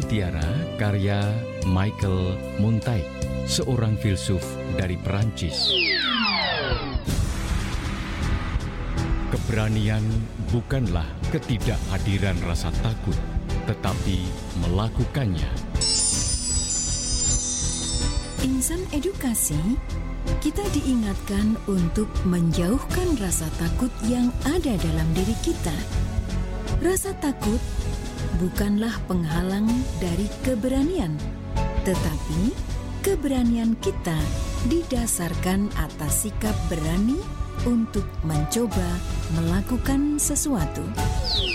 Mutiara karya Michael Montaigne, seorang filsuf dari Perancis. Keberanian bukanlah ketidakhadiran rasa takut, tetapi melakukannya. Insan edukasi, kita diingatkan untuk menjauhkan rasa takut yang ada dalam diri kita. Rasa takut bukanlah penghalang dari keberanian, tetapi keberanian kita didasarkan atas sikap berani untuk mencoba melakukan sesuatu.